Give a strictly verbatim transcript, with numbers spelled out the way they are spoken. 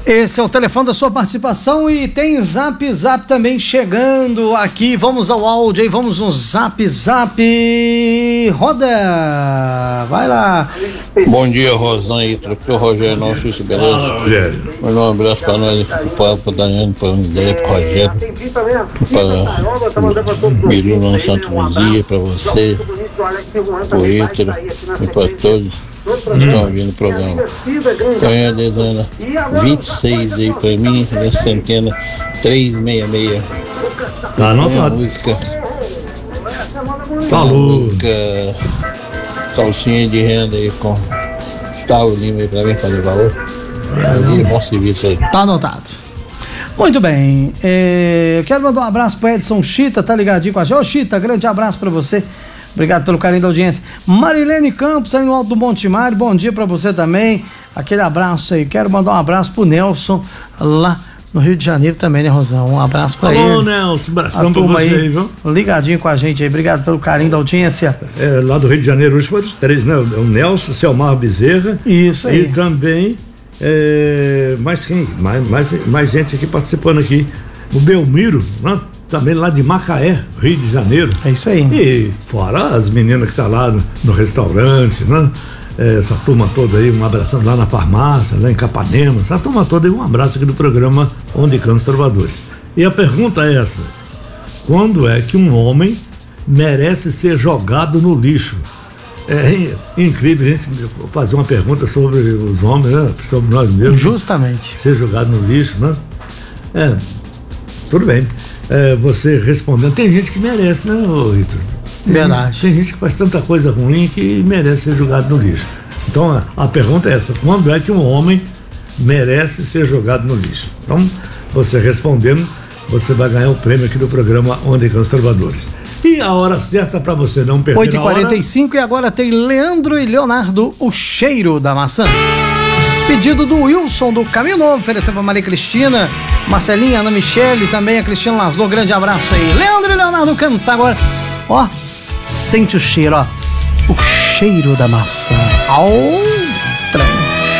Esse é o telefone da sua participação e tem Zap Zap também chegando aqui. Vamos ao áudio aí, vamos no Zap Zap. Roda! Vai lá. Bom dia, Rosão aí, aqui é o Rogério, não sei se beleza. Manda um abraço pra nós, para o Daniel, para o Miguel, para o Rogério, para o Biru, no Santo Luzia, para você, para o Ítero e para todos que estão ouvindo o programa. Ganha a dezena vinte e seis aí pra mim, da centena trezentos e sessenta e seis. Tá anotado. Música. Falou. Música Calcinha de Renda aí com Gustavo Lima aí pra mim fazer valor. Aí, bom serviço aí. Tá anotado. Muito bem. É, eu quero mandar um abraço pro Edson Chita, tá ligadinho com a gente. Ô Chita, grande abraço pra você. Obrigado pelo carinho da audiência. Marilene Campos, aí no Alto do Montemar, bom dia pra você também. Aquele abraço aí. Quero mandar um abraço pro Nelson, lá no Rio de Janeiro também, né, Rosão? Um abraço pra Alô, ele. Alô, Nelson, abração a pra você aí, aí, viu? Ligadinho com a gente aí. Obrigado pelo carinho da audiência. É, lá do Rio de Janeiro, hoje foram os três, né? O Nelson, o Selmar Bezerra. Isso aí. E também, é, mais quem? Mais, mais, mais gente aqui participando aqui. O Belmiro, né? Também lá de Macaé, Rio de Janeiro. É isso aí. E fora as meninas que estão tá lá no, no restaurante, né? É, essa turma toda aí, um abração lá na farmácia, lá em Capanema, essa turma toda aí, um abraço aqui do programa Onde Cantam os Trovadores. E a pergunta é essa: quando é que um homem merece ser jogado no lixo? É incrível a gente fazer uma pergunta sobre os homens, né? Sobre nós mesmos. Justamente. Ser jogado no lixo, né? É, tudo bem. É, você respondendo, tem gente que merece, né, Vitor? Verdade. Tem gente que faz tanta coisa ruim que merece ser jogado no lixo. Então a, a pergunta é essa: quando é que um homem merece ser jogado no lixo? Então, você respondendo, você vai ganhar o prêmio aqui do programa Onde Cantam os Trovadores. E a hora certa para você não perder. oito e quarenta e cinco e agora tem Leandro e Leonardo, O Cheiro da Maçã. Pedido do Wilson do Caminho Novo, ofereceu pra Maria Cristina, Marcelinha, Ana Michele, também a Cristina Laszlo. Grande abraço aí. Leandro e Leonardo canta agora. Ó, sente o cheiro, ó. O cheiro da maçã. Au!